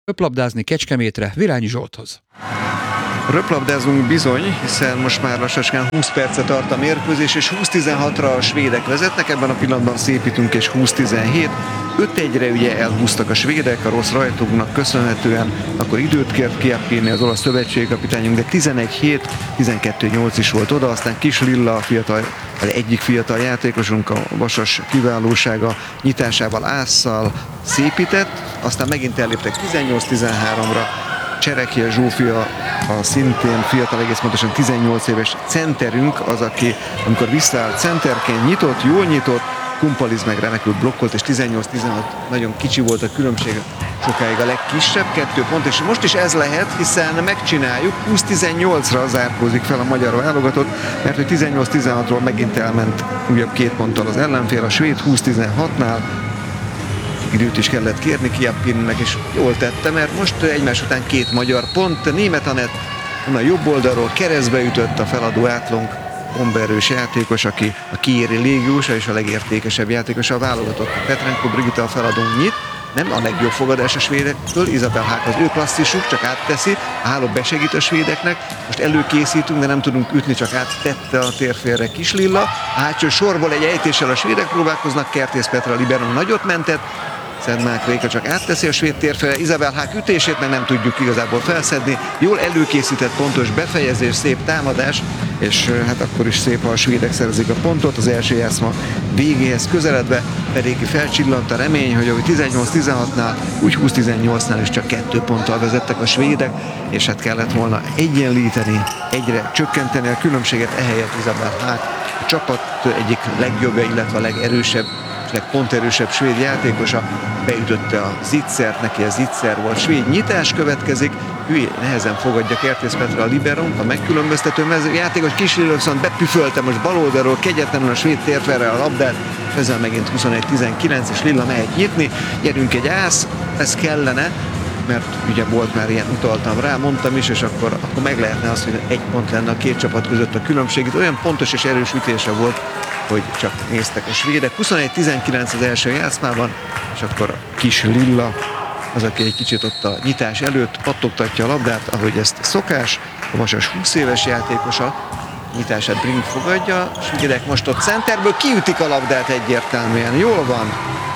Röplabdázni Kecskemétre Virányi Zsolthoz. Röplabdázunk bizony, hiszen most már lassacskán 20 percet tart a mérkőzés, és 20-16-ra a svédek vezetnek, ebben a pillanatban szépítünk, és 20-17. 5-1-re ugye elhúztak a svédek, a rossz rajtuknak köszönhetően, akkor időt kért Kiappini, az olasz szövetségkapitányunk, de 11-7, 12-8 is volt oda, aztán Kis Lilla, egyik fiatal játékosunk, a vasas kiválósága nyitásával, ásszal szépített, aztán megint elléptek 18-13-ra, Cserekia Zsófia, a szintén fiatal, egész pontosan 18 éves centerünk, az, aki amikor visszaállt centerként nyitott, jól nyitott, Kumpaliz meg remekül blokkolt, és 18-16 nagyon kicsi volt a különbség, sokáig a legkisebb, 2 pont, és most is ez lehet, hiszen megcsináljuk, 20-18-ra zárkózik fel a magyar válogatott, mert hogy 18-16-ról megint elment újabb 2 ponttal az ellenfél, a svéd 20-16-nál, időt is kellett kérni Kiappininek, és jól tette, mert most egymás után 2 magyar pont. Németh Anett a jobb oldalról keresztbe ütött, a feladó átlong bomberős játékos, aki a kiéri légiósa és a legértékesebb játékosa a válogatott. Petrenko Brigitta a feladón nyit, nem a legjobb fogadás a svédektől, Isabel Haak az ő klasszisuk, csak átteszi, a háló besegít a svédeknek, most előkészítünk, de nem tudunk ütni, csak áttette a térfélre Kis Lilla. A hátsó sorból egy ejtéssel a svédek próbálkoznak, Kertész Petra liberon nagyot mentett, Szedmák Réka csak átteszi a svéd térfélre, Isabel Haak ütését meg nem tudjuk igazából felszedni. Jól előkészített, pontos befejezés, szép támadás, és hát akkor is szép, ha a svédek szerzik a pontot. Az első játszma végéhez közeledve pedig felcsillant a remény, hogy ahogy 18-16-nál, úgy 20-18-nál is csak 2 ponttal vezettek a svédek, és hát kellett volna egyenlíteni, egyre csökkenteni a különbséget, ehelyett Isabel Haak a csapat egyik legjobbja, illetve a legerősebb, legponterősebb svéd játékosa, beütötte a zicsert, neki a zicser volt. Svéd nyitás következik, ő nehezen fogadja Kertész Petra a liberon, a megkülönböztető játékos. Kis Lilla viszont bepüfölte most bal oldalról kegyetlenül a svéd térfélre a labdát, ezzel megint 21-19, és Lilla mehet nyitni. Gyerünk egy ász, ez kellene, mert ugye volt már ilyen, utaltam rá, mondtam is, és akkor meg lehetne az, hogy 1 pont lenne a 2 csapat között a különbség. Itt olyan pontos és erős ütése volt, hogy csak néztek a svédek. 21-19 az első játszmában, és akkor Kis Lilla az, aki egy kicsit ott a nyitás előtt pattogtatja a labdát, ahogy ezt szokás, a vasas 20 éves játékosa, nyitását Brink fogadja, svédek most ott centerből kiütik a labdát egyértelműen. Jól van.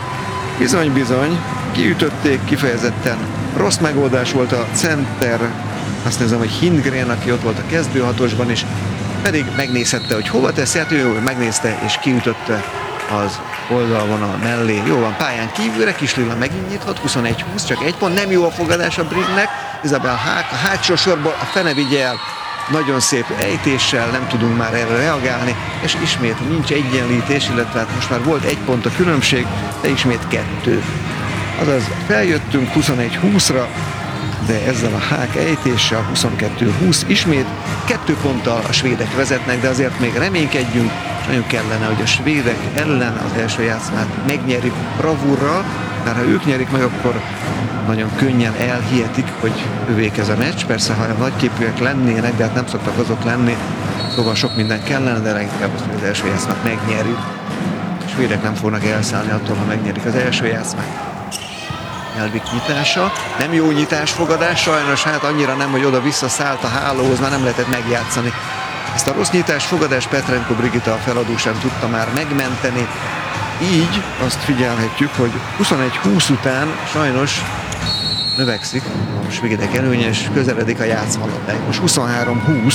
Bizony, kiütötték, kifejezetten rossz megoldás volt a center, azt nézem, hogy Hindgren, aki ott volt a kezdőhatosban, és pedig megnézhette, hogy hova teszi, hát ő megnézte, és kiütötte az oldalvonal mellé. Jó van, pályán kívülre, Kis Lilla megint nyithat, 21-20, csak 1 pont, nem jó a fogadás a Brinknek, Isabel Haak a hátsó sorból a fene vigye el, nagyon szép ejtéssel, nem tudunk már erre reagálni, és ismét nincs egyenlítés, illetve hát most már volt 1 pont a különbség, de ismét 2. Azaz feljöttünk 21-20-ra, de ezzel a Haak ejtéssel 22-20 ismét 2 ponttal a svédek vezetnek, de azért még reménykedjünk, és nagyon kellene, hogy a svédek ellen az első játszmát megnyerjük bravúrral, mert ha ők nyerik meg, akkor nagyon könnyen elhihetik, hogy övék ez a meccs. Persze, ha nagyképűek lennének, de hát nem szoktak azok lenni, szóval sok minden kellene, de leginkább az első játszmát megnyerjük. A svédek nem fognak elszállni attól, ha megnyerik az első játszmát. Elvik nyitása, nem jó nyitásfogadás, sajnos hát annyira nem, hogy oda-vissza szállt a hálóhoz, már nem lehetett megjátszani. Ezt a rossz nyitásfogadás Petrenko Brigitta a feladó sem tudta már megmenteni. Így azt figyelhetjük, hogy 21-20 után sajnos növekszik a svédek előnye, és közeledik a játszmalabdáig. Most 23-20,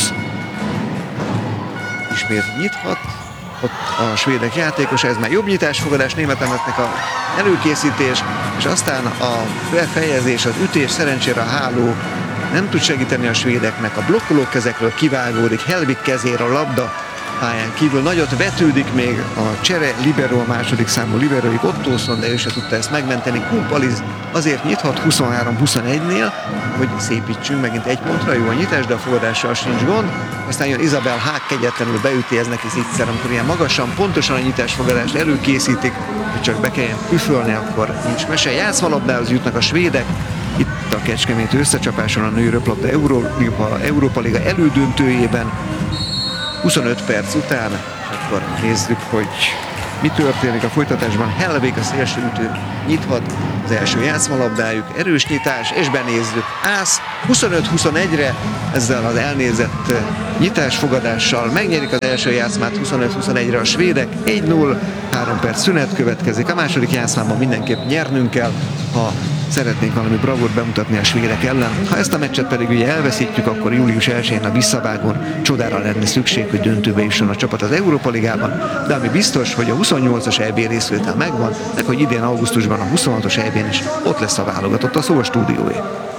ismét nyithat ott a svédek játékosa, ez már jobb nyitásfogadás, Németh Anettnek a előkészítés, és aztán a befejezés, az ütés, szerencsére a háló nem tud segíteni a svédeknek, a blokkoló kezekről kivágódik, Helvig kezére a labda, pályán kívül nagyot vetődik még a csere libero, a második számú liberóig Ottóson, de ő se tudta ezt megmenteni. Kumpaliz azért nyithat 23-21-nél, hogy szépítsünk megint 1 pontra, jó a nyitás, de a fogadással sincs gond. Aztán jön Isabel Haak, kegyetlenül beüti, ez neki zicser, amikor ilyen magasan, pontosan a nyitásfogadást előkészítik, hogy csak be kelljen püfölni, akkor nincs mese. Játszmalabdához jutnak a svédek, itt a Kecskemét összecsapáson a női röplabda Európa Liga elődöntőjében. 25 perc után, és akkor nézzük, hogy Mi történik a folytatásban? Hellebék a szélsőütő nyithat, az első játszmalabdájuk, erős nyitás, és benézzük. Ász 25-21-re, ezzel az elnézett nyitásfogadással megnyerik az első játszmát 25-21-re a svédek, 1-0, 3 perc szünet következik. A második játszmában mindenképp nyernünk kell, ha szeretnénk valami bravúrt bemutatni a svédek ellen. Ha ezt a meccset pedig ugye elveszítjük, akkor július 1-én a visszavágón csodára lenne szükség, hogy döntőbe jusson a csapat az Európa Ligában, de ami biztos, hogy a 28-as EB részvétel megvan, meg hogy idén augusztusban a 26-os EB-n is ott lesz a válogatott, a szó a stúdióé.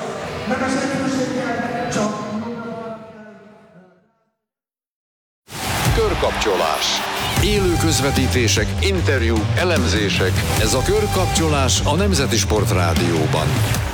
Körkapcsolás. Élő közvetítések, interjúk, elemzések. Ez a Körkapcsolás a Nemzeti Sport Rádióban.